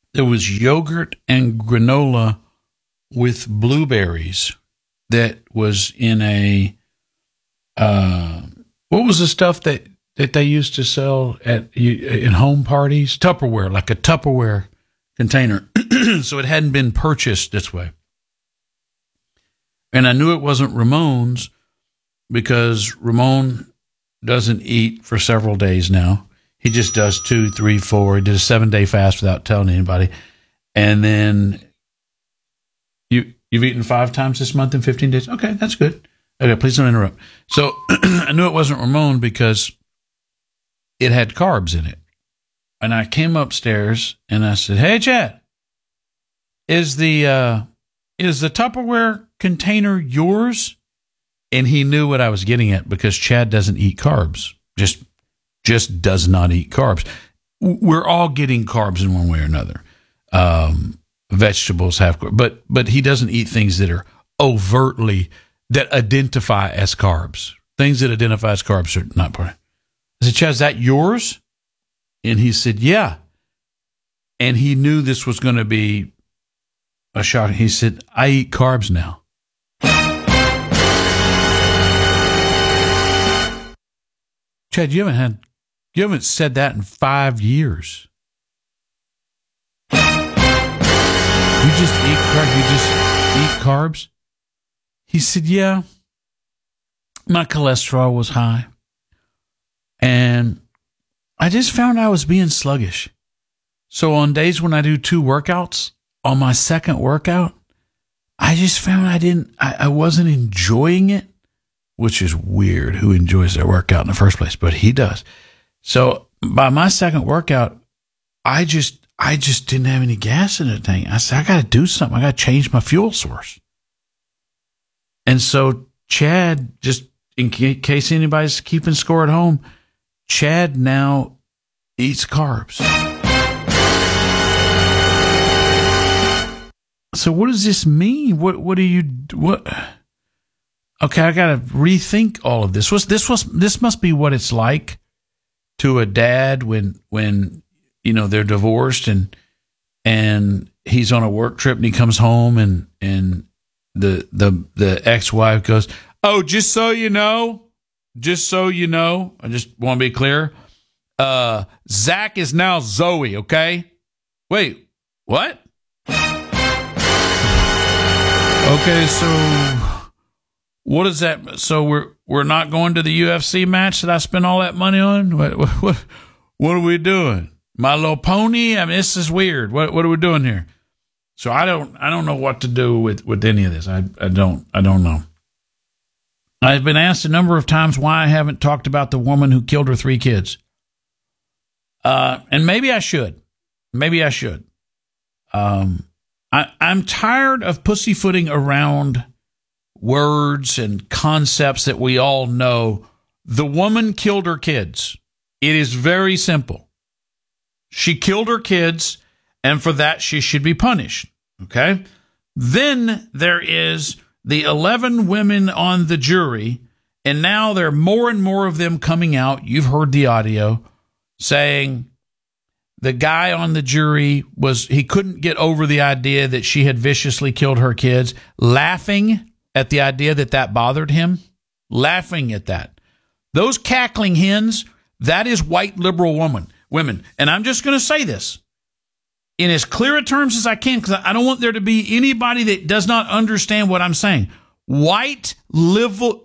there was yogurt and granola with blueberries that was in a what was the stuff that they used to sell in home parties? Tupperware, like a Tupperware container. So it hadn't been purchased this way. And I knew it wasn't Ramon's because Ramon doesn't eat for several days now. He just does 2, 3, 4. He did a 7-day fast without telling anybody. And then you've eaten 5 times this month in 15 days? Okay, that's good. Okay, please don't interrupt. So I knew it wasn't Ramon because it had carbs in it. And I came upstairs and I said, "Hey, Chad, is the Tupperware container yours?" And he knew what I was getting at because Chad doesn't eat carbs. Just does not eat carbs. We're all getting carbs in one way or another. Vegetables have carbs, but he doesn't eat things that are overtly that identify as carbs. Things that identify as carbs are not part of it. I said, "Chad, is that yours?" And he said, "Yeah." And he knew this was going to be a shock. He said, "I eat carbs now." Chad, you haven't said that in 5 years. You just eat carbs? He said, "Yeah, my cholesterol was high. And I just found I was being sluggish. So on days when I do 2 workouts, on my second workout, I just found I wasn't enjoying it," which is weird. Who enjoys their workout in the first place? But he does. So by my second workout, I just didn't have any gas in the thing. I said, I got to do something. I got to change my fuel source. And so Chad, just in case anybody's keeping score at home, Chad now eats carbs. So what does this mean? What do you what? Okay, I got to rethink all of this. This must be what it's like to a dad when they're divorced and he's on a work trip and he comes home and the ex-wife goes, "Oh, just so you know, I just want to be clear, Zach is now Zoe, okay?" Wait, what? Okay, so what is that? So we're not going to the UFC match that I spent all that money on? What are we doing? My Little Pony? I mean, this is weird. What are we doing here? So I don't know what to do with any of this. I don't know. I've been asked a number of times why I haven't talked about the woman who killed her 3 kids. And maybe I should. I'm tired of pussyfooting around words and concepts that we all know. The woman killed her kids. It is very simple. She killed her kids, and for that she should be punished. Okay? Then there is the 11 women on the jury, and now there are more and more of them coming out. You've heard the audio saying the guy on the jury he couldn't get over the idea that she had viciously killed her kids, laughing at the idea that bothered him, laughing at that. Those cackling hens, that is white liberal women. And I'm just going to say this in as clear a terms as I can, because I don't want there to be anybody that does not understand what I'm saying. White liberal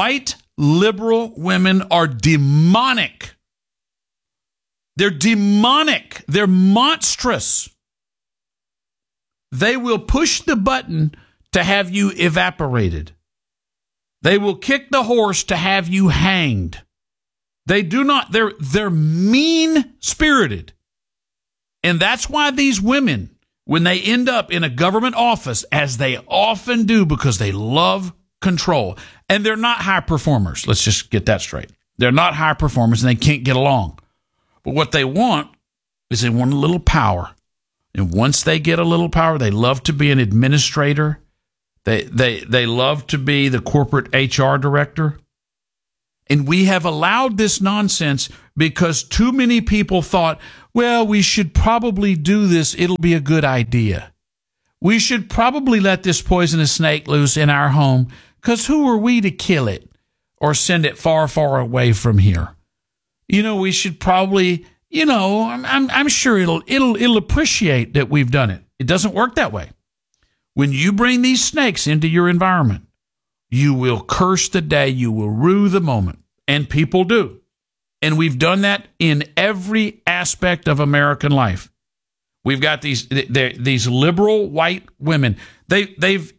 women are demonic. They're demonic. They're monstrous. They will push the button to have you evaporated. They will kick the horse to have you hanged. They do not, they're mean-spirited. And that's why these women, when they end up in a government office, as they often do because they love control, and they're not high performers. Let's just get that straight. They're not high performers and they can't get along. But what they want is they want a little power. And once they get a little power, they love to be an administrator. They love to be the corporate HR director. And we have allowed this nonsense because too many people thought, well, we should probably do this. It'll be a good idea. We should probably let this poisonous snake loose in our home, because who are we to kill it or send it far, far away from here? We should probably, I'm sure it'll appreciate that we've done it. It doesn't work that way. When you bring these snakes into your environment, you will curse the day, you will rue the moment, and people do. And we've done that in every aspect of American life. We've got these liberal white women. They've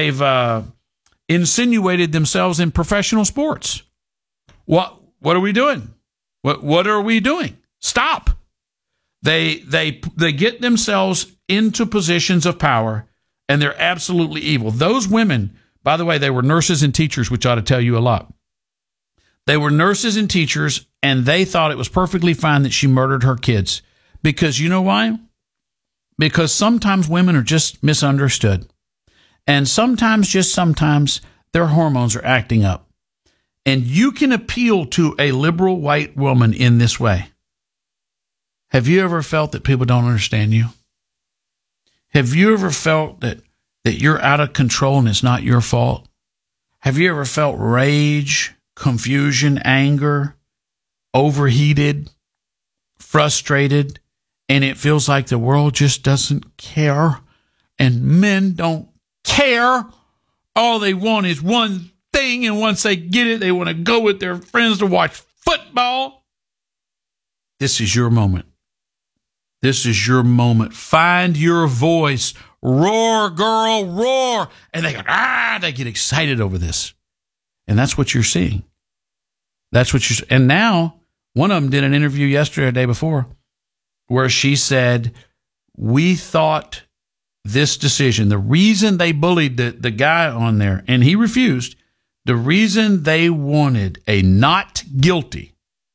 insinuated themselves in professional sports. What are we doing? What are we doing? Stop. They get themselves into positions of power, and they're absolutely evil. Those women, by the way, they were nurses and teachers, which ought to tell you a lot. They were nurses and teachers, and they thought it was perfectly fine that she murdered her kids. Because you know why? Because sometimes women are just misunderstood. And sometimes, their hormones are acting up. And you can appeal to a liberal white woman in this way. Have you ever felt that people don't understand you? Have you ever felt that you're out of control and it's not your fault? Have you ever felt rage, confusion, anger, overheated, frustrated, and it feels like the world just doesn't care, and men don't care? All they want is one thing, and once they get it, they want to go with their friends to watch football. This is your moment. This is your moment. Find your voice. Roar, girl, roar. And they go, they get excited over this. And that's what you're seeing. And now, one of them did an interview yesterday or the day before where she said, we thought this decision, the reason they bullied the guy on there, and he refused, the reason they wanted a not guilty,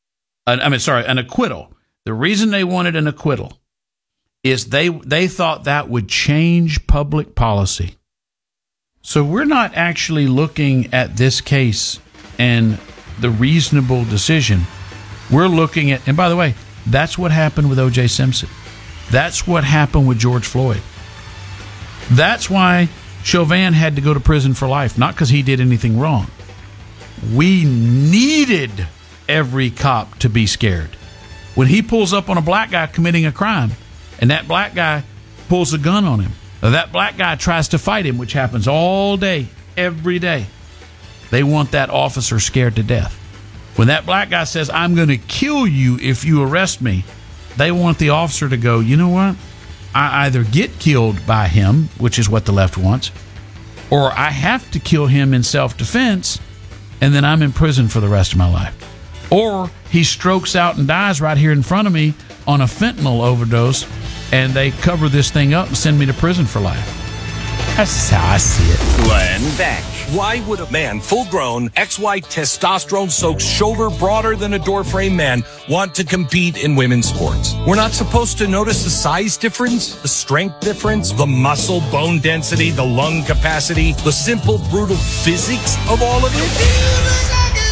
an acquittal, the reason they wanted an acquittal is they thought that would change public policy. So we're not actually looking at this case and the reasonable decision. We're looking at, and by the way, that's what happened with O.J. Simpson. That's what happened with George Floyd. That's why Chauvin had to go to prison for life, not because he did anything wrong. We needed every cop to be scared. When he pulls up on a black guy committing a crime, and that black guy pulls a gun on him, or that black guy tries to fight him, which happens all day, every day, they want that officer scared to death. When that black guy says, I'm going to kill you if you arrest me, they want the officer to go, you know what? I either get killed by him, which is what the left wants, or I have to kill him in self-defense, and then I'm in prison for the rest of my life. Or he strokes out and dies right here in front of me on a fentanyl overdose, and they cover this thing up and send me to prison for life. That's how I see it. Glenn Beck. Why would a man, full-grown, ex-wife, testosterone-soaked, shoulder broader than a door-frame man, want to compete in women's sports? We're not supposed to notice the size difference, the strength difference, the muscle, bone density, the lung capacity, the simple, brutal physics of all of it?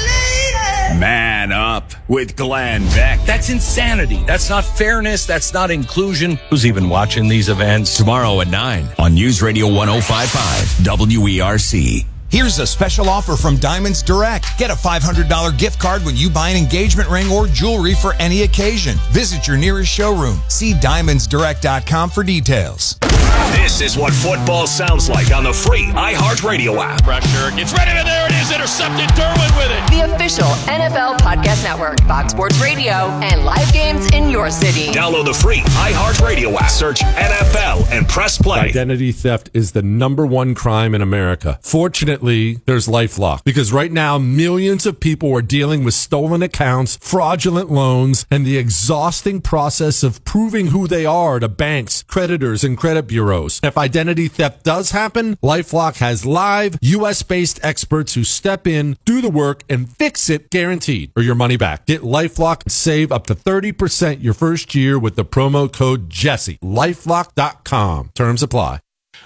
Man up with Glenn Beck. That's insanity. That's not fairness. That's not inclusion. Who's even watching these events? Tomorrow at 9 on News Radio 105.5 WERC. Here's a special offer from Diamonds Direct. Get a $500 gift card when you buy an engagement ring or jewelry for any occasion. Visit your nearest showroom. See diamondsdirect.com for details. This is what football sounds like on the free iHeartRadio app. Pressure gets ready, and there it is, intercepted. Derwin with it. The official NFL Podcast Network, Fox Sports Radio, and live games in your city. Download the free iHeartRadio app. Search NFL and press play. Identity theft is the #1 crime in America. Fortunately, there's LifeLock, because right now millions of people are dealing with stolen accounts, fraudulent loans, and the exhausting process of proving who they are to banks, creditors, and credit bureaus. If identity theft does happen, LifeLock has live, U.S.-based experts who step in, do the work, and fix it, guaranteed, or your money back. Get LifeLock and save up to 30% your first year with the promo code Jesse. LifeLock.com. Terms apply.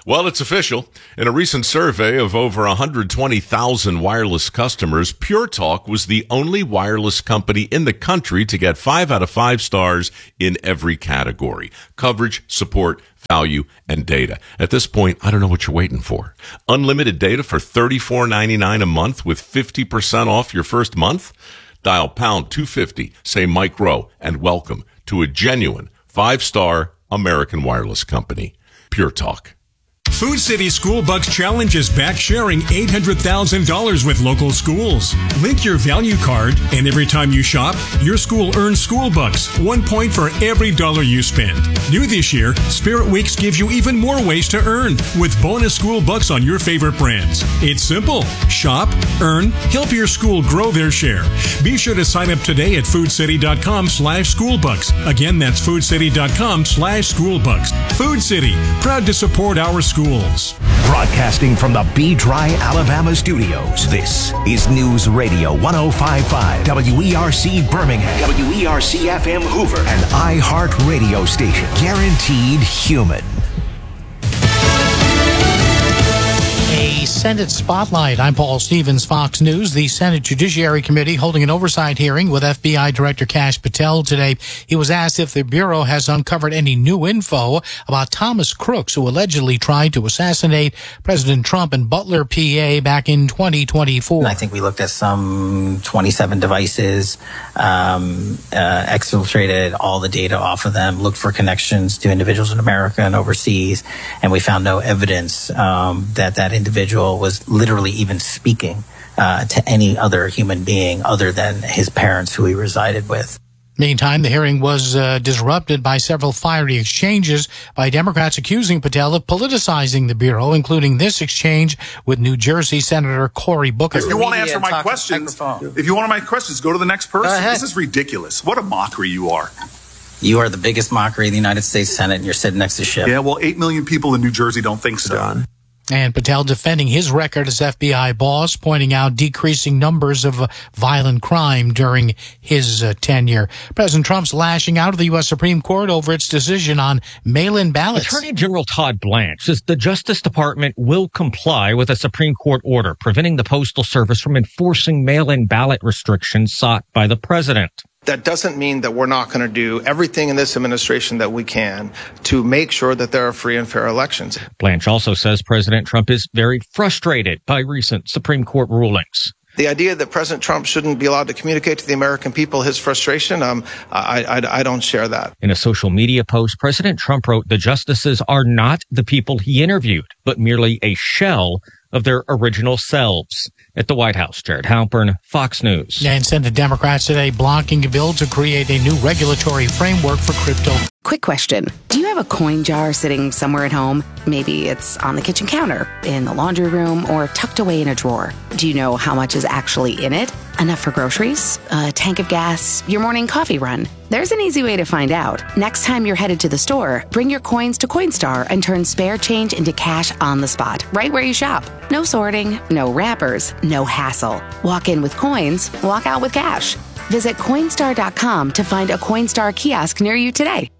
Well, it's official. In a recent survey of over 120,000 wireless customers, Pure Talk was the only wireless company in the country to get 5 out of 5 stars in every category: coverage, support, value, and data. At this point, I don't know what you're waiting for. Unlimited data for $34.99 a month with 50% off your first month? Dial pound 250, say Mike Rowe, and welcome to a genuine 5-star American wireless company. Pure Talk. Food City School Bucks Challenge is back, sharing $800,000 with local schools. Link your value card, and every time you shop, your school earns school bucks, 1 point for every dollar you spend. New this year, Spirit Weeks gives you even more ways to earn with bonus school bucks on your favorite brands. It's simple. Shop, earn, help your school grow their share. Be sure to sign up today at foodcity.com/schoolbucks. Again, that's foodcity.com/schoolbucks. Food City, proud to support our schools. Broadcasting from the B. Dry, Alabama studios, this is News Radio 105.5, WERC Birmingham, WERC FM Hoover, and iHeart Radio Station. Guaranteed human. A Senate Spotlight. I'm Paul Stevens, Fox News. The Senate Judiciary Committee holding an oversight hearing with FBI Director Kash Patel today. He was asked if the Bureau has uncovered any new info about Thomas Crooks, who allegedly tried to assassinate President Trump in Butler, PA back in 2024. I think we looked at some 27 devices, exfiltrated all the data off of them, looked for connections to individuals in America and overseas, and we found no evidence that individual was literally even speaking to any other human being other than his parents who he resided with. Meantime, the hearing was disrupted by several fiery exchanges by Democrats accusing Patel of politicizing the Bureau, including this exchange with New Jersey Senator Cory Booker. If you want to answer my questions, go to the next person. This is ridiculous. What a mockery you are. You are the biggest mockery in the United States Senate, and you're sitting next to Schiff. Yeah, well, 8 million people in New Jersey don't think so. And Patel defending his record as FBI boss, pointing out decreasing numbers of violent crime during his tenure. President Trump's lashing out of the U.S. Supreme Court over its decision on mail-in ballots. Attorney General Todd Blanche says the Justice Department will comply with a Supreme Court order preventing the Postal Service from enforcing mail-in ballot restrictions sought by the president. That doesn't mean that we're not going to do everything in this administration that we can to make sure that there are free and fair elections. Blanche also says President Trump is very frustrated by recent Supreme Court rulings. The idea that President Trump shouldn't be allowed to communicate to the American people his frustration, I don't share that. In a social media post, President Trump wrote the justices are not the people he interviewed, but merely a shell of their original selves. At the White House, Jared Halpern, Fox News. And Senate Democrats today blocking a bill to create a new regulatory framework for crypto. Quick question. Do you have a coin jar sitting somewhere at home? Maybe it's on the kitchen counter, in the laundry room, or tucked away in a drawer. Do you know how much is actually in it? Enough for groceries, a tank of gas, your morning coffee run? There's an easy way to find out. Next time you're headed to the store, bring your coins to Coinstar and turn spare change into cash on the spot, right where you shop. No sorting, no wrappers, no hassle. Walk in with coins, walk out with cash. Visit Coinstar.com to find a Coinstar kiosk near you today.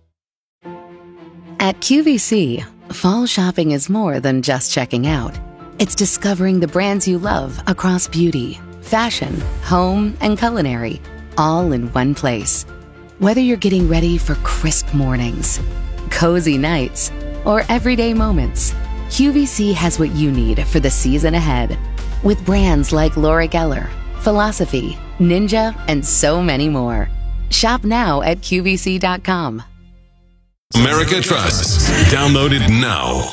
At QVC, fall shopping is more than just checking out. It's discovering the brands you love across beauty, fashion, home, and culinary, all in one place. Whether you're getting ready for crisp mornings, cozy nights, or everyday moments, QVC has what you need for the season ahead. With brands like Laura Geller, Philosophy, Ninja, and so many more. Shop now at QVC.com. America Trusts. Download it now.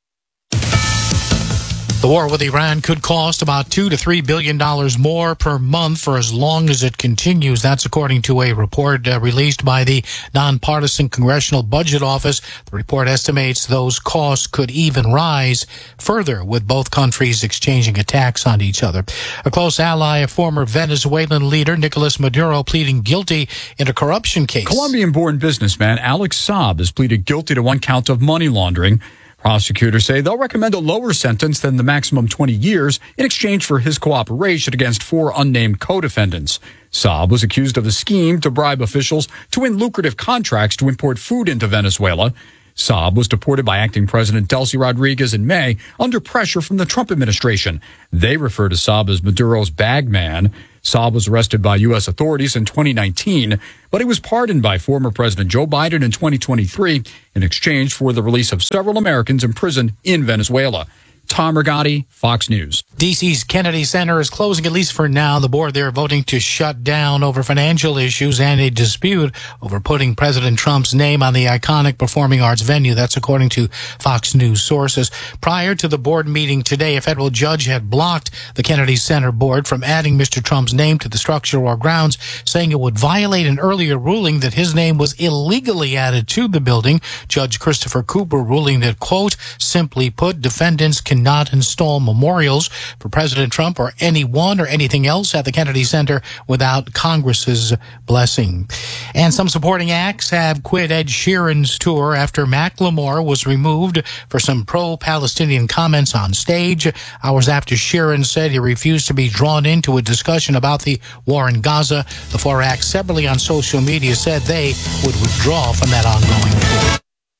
The war with Iran could cost about $2 to $3 billion more per month for as long as it continues. That's according to a report released by the nonpartisan Congressional Budget Office. The report estimates those costs could even rise further with both countries exchanging attacks on each other. A close ally of former Venezuelan leader Nicolas Maduro pleading guilty in a corruption case. Colombian-born businessman Alex Saab has pleaded guilty to one count of money laundering. Prosecutors say they'll recommend a lower sentence than the maximum 20 years in exchange for his cooperation against 4 unnamed co-defendants. Saab was accused of a scheme to bribe officials to win lucrative contracts to import food into Venezuela. Saab was deported by acting President Delcy Rodriguez in May under pressure from the Trump administration. They refer to Saab as Maduro's bag man. Saab was arrested by U.S. authorities in 2019, but he was pardoned by former President Joe Biden in 2023 in exchange for the release of several Americans imprisoned in Venezuela. Tom Rigotti, Fox News. D.C.'s Kennedy Center is closing, at least for now. The board there voting to shut down over financial issues and a dispute over putting President Trump's name on the iconic performing arts venue. That's according to Fox News sources. Prior to the board meeting today, a federal judge had blocked the Kennedy Center board from adding Mr. Trump's name to the structure or grounds, saying it would violate an earlier ruling that his name was illegally added to the building. Judge Christopher Cooper ruling that, quote, simply put, defendants cannot install memorials for President Trump or anyone or anything else at the Kennedy Center without Congress's blessing. And some supporting acts have quit Ed Sheeran's tour after Macklemore was removed for some pro-Palestinian comments on stage. Hours after Sheeran said he refused to be drawn into a discussion about the war in Gaza, the four acts separately on social media said they would withdraw from that ongoing tour.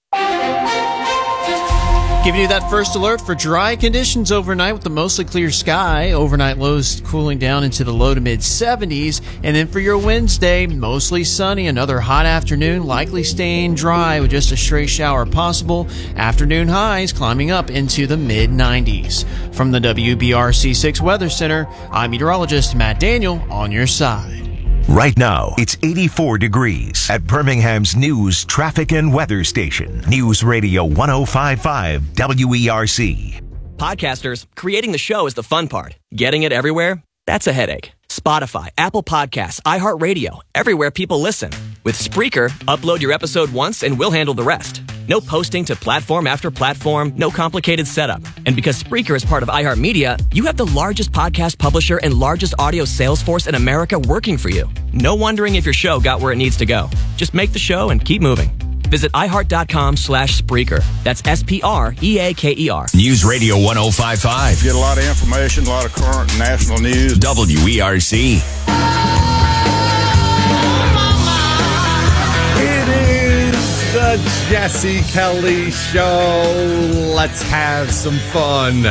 Giving you that first alert for dry conditions overnight with the mostly clear sky. Overnight lows cooling down into the low to mid 70s. And then for your Wednesday, mostly sunny. Another hot afternoon, likely staying dry with just a stray shower possible. Afternoon highs climbing up into the mid 90s. From the WBRC 6 Weather Center, I'm meteorologist Matt Daniel on your side. Right now, it's 84 degrees at Birmingham's news, traffic, and weather station. News Radio 105.5 WERC. Podcasters, creating the show is the fun part. Getting it everywhere? That's a headache. Spotify, Apple Podcasts, iHeartRadio, everywhere people listen. With Spreaker, upload your episode once and we'll handle the rest. No posting to platform after platform, no complicated setup. And because Spreaker is part of iHeartMedia, you have the largest podcast publisher and largest audio sales force in America working for you. No wondering if your show got where it needs to go. Just make the show and keep moving. Visit iHeart.com/Spreaker. That's SPREAKER. News Radio 105.5. Get a lot of information, a lot of current national news. WERC. The Jesse Kelly Show. Let's have some fun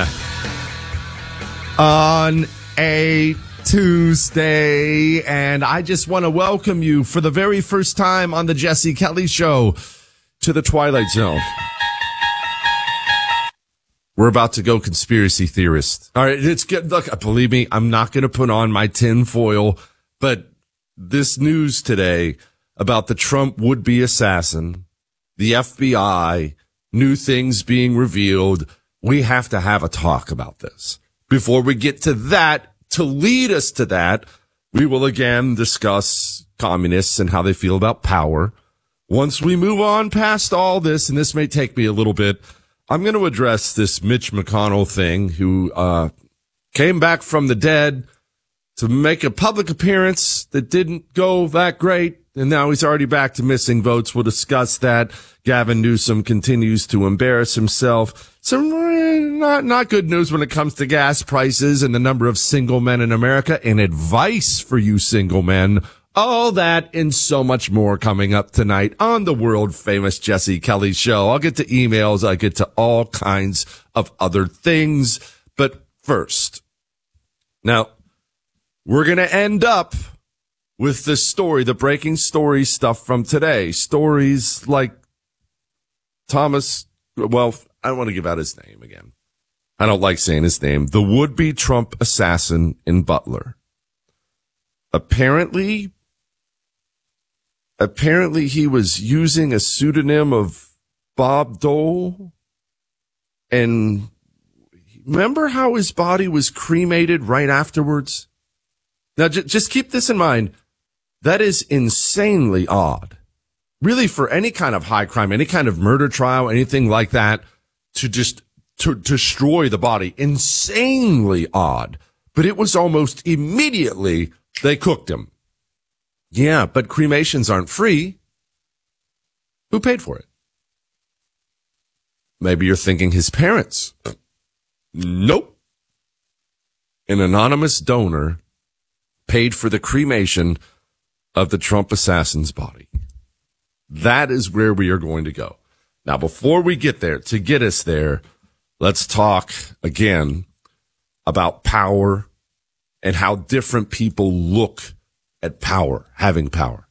on a Tuesday. And I just want to welcome you for the very first time on the Jesse Kelly Show to the Twilight Zone. We're about to go conspiracy theorist. All right, it's good. Look, believe me, I'm not going to put on my tin foil, but this news today about the Trump would-be assassin, the FBI, new things being revealed. We have to have a talk about this. Before we get to that, to lead us to that, we will again discuss communists and how they feel about power. Once we move on past all this, and this may take me a little bit, I'm going to address this Mitch McConnell thing, who came back from the dead to make a public appearance that didn't go that great. And now he's already back to missing votes. We'll discuss that. Gavin Newsom continues to embarrass himself. Some not good news when it comes to gas prices and the number of single men in America, and advice for you single men. All that and so much more coming up tonight on the world famous Jesse Kelly Show. I'll get to emails. I'll get to all kinds of other things. But first, now we're going to end up with the story, the breaking story stuff from today. Stories like Thomas, well, I don't want to give out his name again. I don't like saying his name. The would-be Trump assassin in Butler. Apparently he was using a pseudonym of Bob Dole. And remember how his body was cremated right afterwards? Now, just keep this in mind. That is insanely odd. Really, for any kind of high crime, any kind of murder trial, anything like that, to just to destroy the body. Insanely odd. But it was almost immediately they cooked him. Yeah, but cremations aren't free. Who paid for it? Maybe you're thinking his parents. Nope. An anonymous donor paid for the cremation of the Trump assassin's body. That is where we are going to go. Now, before we get there, to get us there, let's talk again about power and how different people look at power, having power.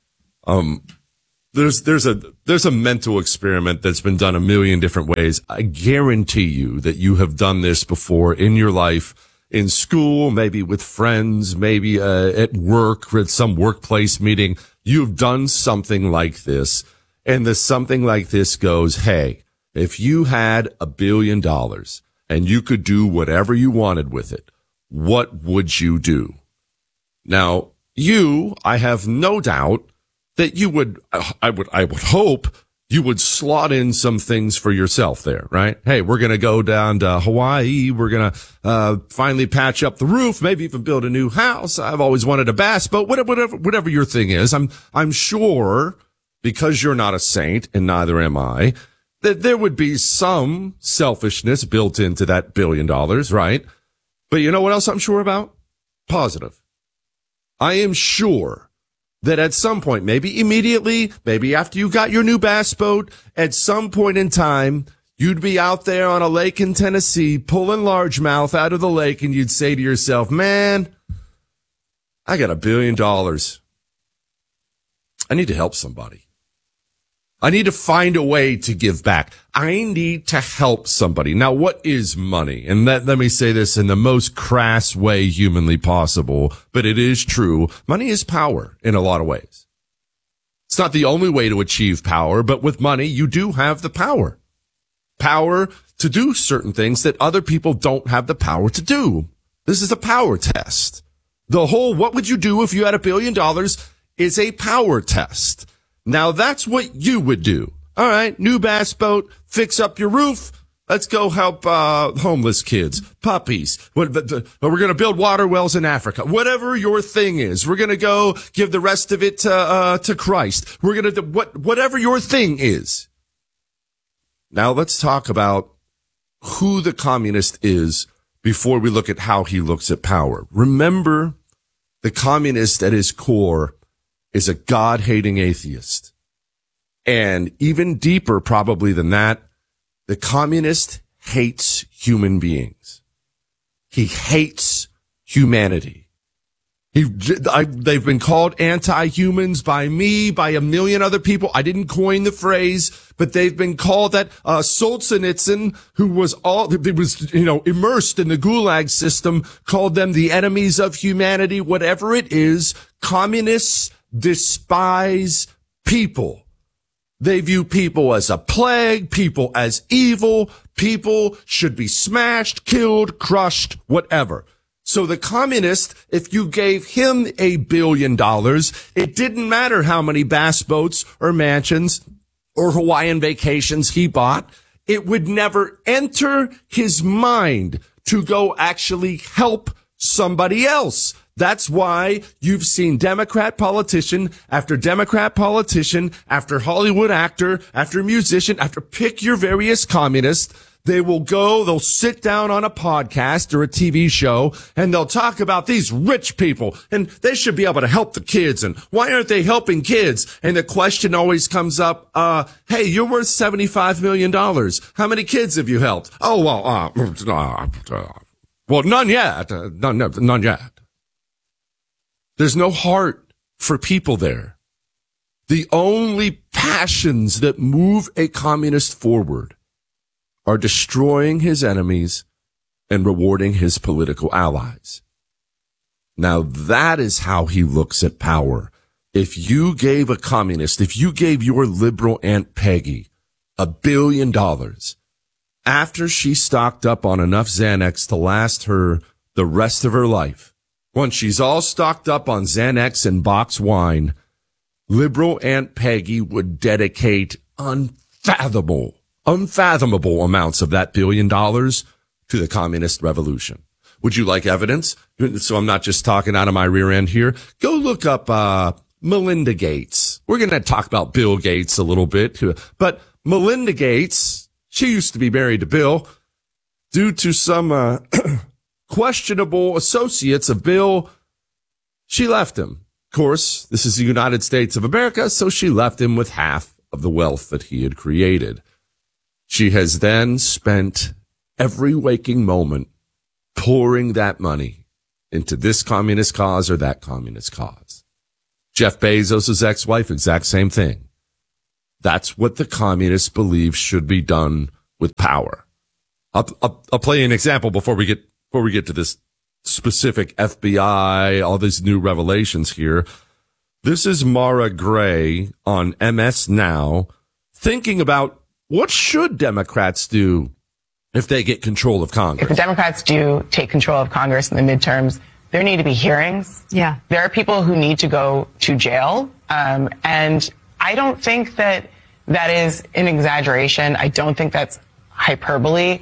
There's a mental experiment that's been done a million different ways. I guarantee you that you have done this before in your life, in school, maybe with friends, maybe at work, or at some workplace meeting. You've done something like this, and the something like this goes, hey, if you had $1 billion and you could do whatever you wanted with it, what would you do? Now, I have no doubt that you would, I would hope you would slot in some things for yourself there, right? Hey, we're going to go down to Hawaii. We're going to, finally patch up the roof, maybe even build a new house. I've always wanted a bass boat, whatever your thing is. I'm sure, because you're not a saint and neither am I, that there would be some selfishness built into that $1 billion, right? But you know what else I'm sure about? Positive. I am sure that at some point, maybe immediately, maybe after you got your new bass boat, at some point in time, you'd be out there on a lake in Tennessee pulling largemouth out of the lake, and you'd say to yourself, man, I got $1 billion. I need to help somebody. I need to find a way to give back. I need to help somebody. Now, what is money? And let me say this in the most crass way humanly possible, but it is true. Money is power in a lot of ways. It's not the only way to achieve power, but with money, you do have the power. Power to do certain things that other people don't have the power to do. This is a power test. The whole, what would you do if you had $1 billion, is a power test. Now, that's what you would do. All right, new bass boat, fix up your roof. Let's go help homeless kids, puppies. We're going to build water wells in Africa. Whatever your thing is, we're going to go give the rest of it to Christ. We're going to do whatever your thing is. Now, let's talk about who the communist is before we look at how he looks at power. Remember, the communist at his core is a God-hating atheist. And even deeper probably than that, the communist hates human beings. He hates humanity. They've been called anti-humans by me, by a million other people. I didn't coin the phrase, but they've been called that. Solzhenitsyn, who was immersed in the Gulag system, called them the enemies of humanity. Whatever it is, communists despise people. They view people as a plague, people as evil, people should be smashed, killed, crushed, whatever. So the communist, if you gave him $1 billion, it didn't matter how many bass boats or mansions or Hawaiian vacations he bought. It would never enter his mind to go actually help somebody else. That's why you've seen Democrat politician after Democrat politician, after Hollywood actor, after musician, after pick your various communists. They'll sit down on a podcast or a TV show, and they'll talk about these rich people, and they should be able to help the kids, and why aren't they helping kids? And the question always comes up, hey, you're worth $75 million. How many kids have you helped? Oh, well, none yet. None yet. There's no heart for people there. The only passions that move a communist forward are destroying his enemies and rewarding his political allies. Now, that is how he looks at power. If you gave a communist, if you gave your liberal Aunt Peggy $1 billion after she stocked up on enough Xanax to last her the rest of her life, once she's all stocked up on Xanax and box wine, liberal Aunt Peggy would dedicate unfathomable amounts of that $1 billion to the communist revolution. Would you like evidence? So I'm not just talking out of my rear end here. Go look up Melinda Gates. We're going to talk about Bill Gates a little bit, but Melinda Gates, she used to be married to Bill. Due to some questionable associates of Bill, she left him. Of course, this is the United States of America, so she left him with half of the wealth that he had created. She has then spent every waking moment pouring that money into this communist cause or that communist cause. Jeff Bezos' ex-wife, exact same thing. That's what the communists believe should be done with power. I'll play an example before we get to this specific FBI, all these new revelations here. This is Mara Gray on MS Now thinking about what should Democrats do if they get control of Congress. If the Democrats do take control of Congress in the midterms, there need to be hearings. Yeah. There are people who need to go to jail. And I don't think that is an exaggeration. I don't think that's hyperbole.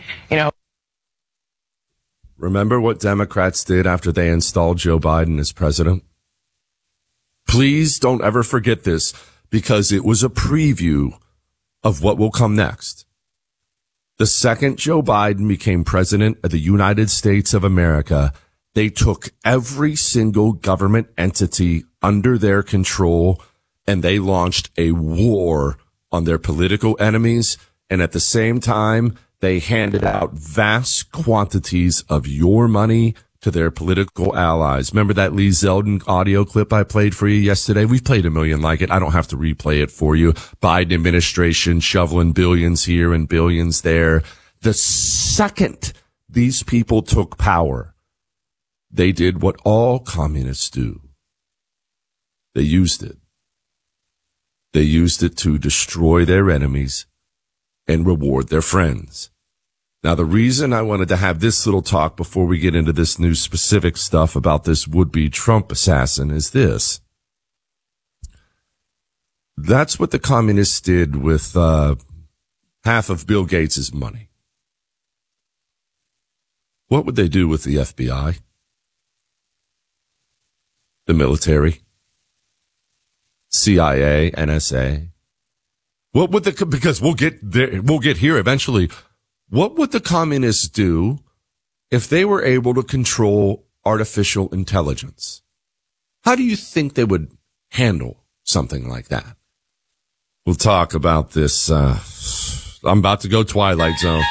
Remember what Democrats did after they installed Joe Biden as president? Please don't ever forget this, because it was a preview of what will come next. The second Joe Biden became president of the United States of America, they took every single government entity under their control and they launched a war on their political enemies. And at the same time, they handed out vast quantities of your money to their political allies. Remember that Lee Zeldin audio clip I played for you yesterday? We've played a million like it. I don't have to replay it for you. Biden administration shoveling billions here and billions there. The second these people took power, they did what all communists do. They used it. They used it to destroy their enemies and reward their friends. Now, the reason I wanted to have this little talk before we get into this new specific stuff about this would-be Trump assassin is this. That's what the communists did with half of Bill Gates' money. What would they do with the FBI? The military? CIA, NSA? What would because we'll get here eventually. What would the communists do if they were able to control artificial intelligence? How do you think they would handle something like that? We'll talk about this. I'm about to go Twilight Zone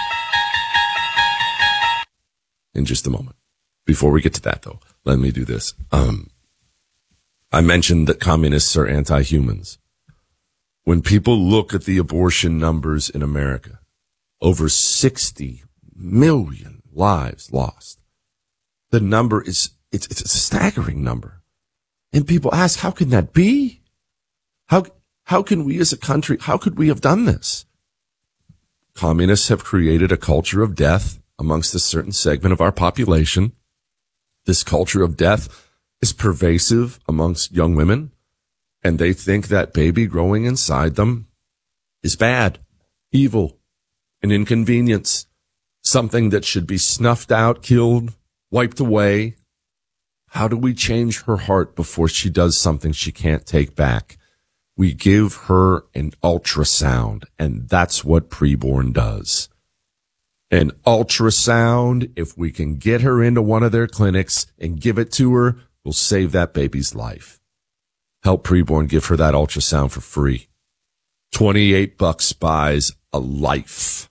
in just a moment. Before we get to that, though, let me do this. I mentioned that communists are anti-humans. When people look at the abortion numbers in America, over 60 million lives lost. The number it's a staggering number. And people ask, how can that be? How can we as a country, how could we have done this? Communists have created a culture of death amongst a certain segment of our population. This culture of death is pervasive amongst young women, and they think that baby growing inside them is bad, evil, an inconvenience, something that should be snuffed out, killed, wiped away. How do we change her heart before she does something she can't take back? We give her an ultrasound, and that's what preborn does. An ultrasound, if we can get her into one of their clinics and give it to her, will save that baby's life. Help preborn give her that ultrasound for free. $28 buys a life.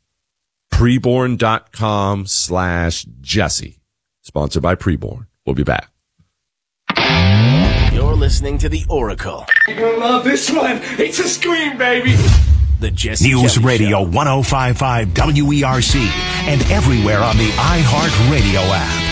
Preborn.com/Jesse. Sponsored by Preborn. We'll be back. You're listening to The Oracle. You're gonna love this one. It's a scream, baby. The Jesse News Kelly Radio Show. 105.5 WERC and everywhere on the iHeartRadio app.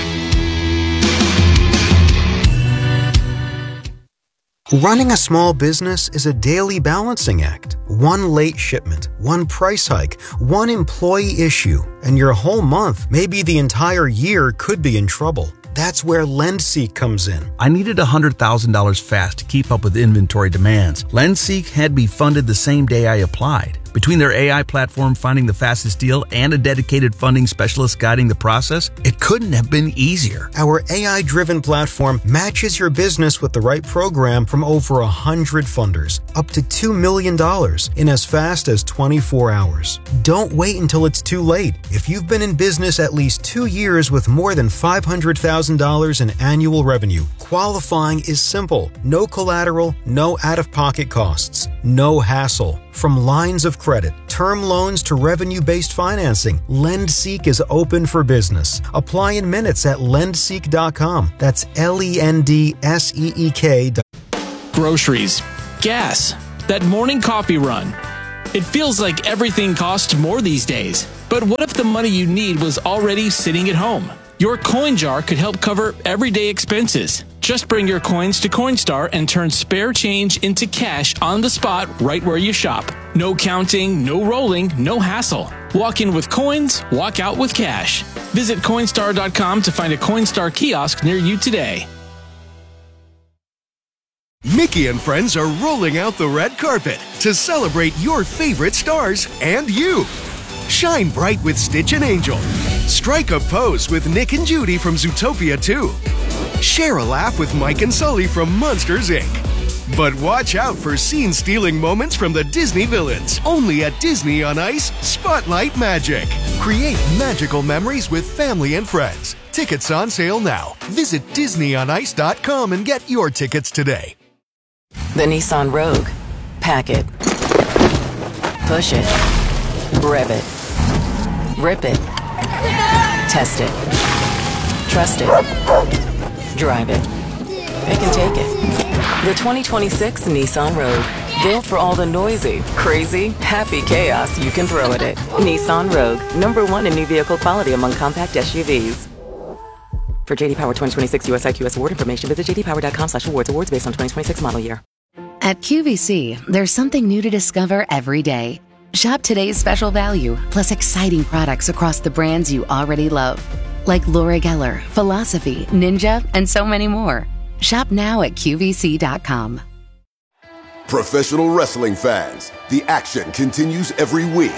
Running a small business is a daily balancing act. One late shipment, one price hike, one employee issue, and your whole month, maybe the entire year, could be in trouble. That's where LendSeek comes in. I needed $100,000 fast to keep up with inventory demands. LendSeek had me funded the same day I applied. Between their AI platform finding the fastest deal and a dedicated funding specialist guiding the process, it couldn't have been easier. Our AI-driven platform matches your business with the right program from over 100 funders, up to $2 million in as fast as 24 hours. Don't wait until it's too late. If you've been in business at least 2 years with more than $500,000 in annual revenue, Qualifying is simple. No collateral, no out-of-pocket costs, no hassle. From lines of credit, term loans to revenue-based financing, LendSeek is open for business. Apply in minutes at lendseek.com. That's LENDSEEK. Groceries, gas, that morning coffee run. It feels like everything costs more these days. But what if the money you need was already sitting at home? Your coin jar could help cover everyday expenses. Just bring your coins to Coinstar and turn spare change into cash on the spot right where you shop. No counting, no rolling, no hassle. Walk in with coins, walk out with cash. Visit Coinstar.com to find a Coinstar kiosk near you today. Mickey and friends are rolling out the red carpet to celebrate your favorite stars and you. Shine bright with Stitch and Angel. Strike a pose with Nick and Judy from Zootopia 2. Share a laugh with Mike and Sully from Monsters, Inc. But watch out for scene-stealing moments from the Disney villains. Only at Disney on Ice Spotlight Magic. Create magical memories with family and friends. Tickets on sale now. Visit DisneyOnIce.com and get your tickets today. The Nissan Rogue. Pack it. Push it. Rev it. Rip it. Test it. Trust it. Drive it. Pick and take it. The 2026 Nissan Rogue. Built for all the noisy, crazy, happy chaos you can throw at it. Nissan Rogue. #1 in new vehicle quality among compact SUVs. For J.D. Power 2026 US IQS award information, visit jdpower.com/awards. Awards based on 2026 model year. At QVC, there's something new to discover every day. Shop today's special value, plus exciting products across the brands you already love. Like Laura Geller, Philosophy, Ninja, and so many more. Shop now at QVC.com. Professional wrestling fans, the action continues every week.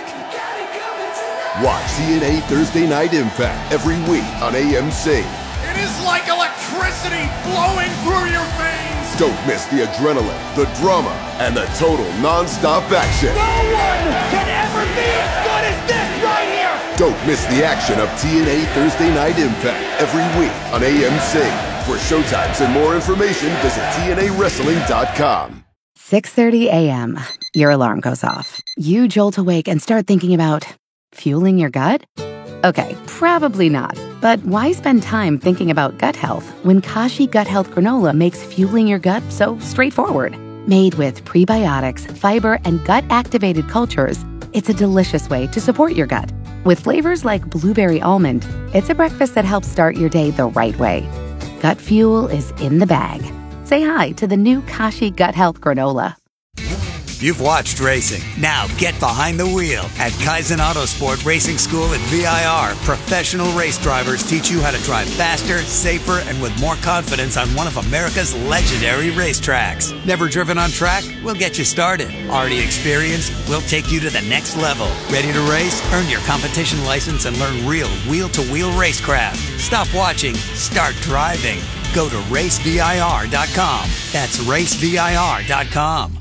Watch TNA Thursday Night Impact every week on AMC. It is like electricity flowing through your veins. Don't miss the adrenaline, the drama, and the total non-stop action. No one can ever be as good as this right here. Don't miss the action of TNA Thursday Night Impact every week on AMC. For showtimes and more information, visit TNAWrestling.com. 6:30 a.m. Your alarm goes off. You jolt awake and start thinking about fueling your gut? Okay, probably not. But why spend time thinking about gut health when Kashi Gut Health Granola makes fueling your gut so straightforward? Made with prebiotics, fiber, and gut-activated cultures, it's a delicious way to support your gut. With flavors like blueberry almond, it's a breakfast that helps start your day the right way. Gut fuel is in the bag. Say hi to the new Kashi Gut Health Granola. You've watched racing. Now get behind the wheel. At Kaizen Autosport Racing School at VIR, professional race drivers teach you how to drive faster, safer, and with more confidence on one of America's legendary racetracks. Never driven on track? We'll get you started. Already experienced? We'll take you to the next level. Ready to race? Earn your competition license and learn real wheel-to-wheel racecraft. Stop watching. Start driving. Go to racevir.com. That's racevir.com.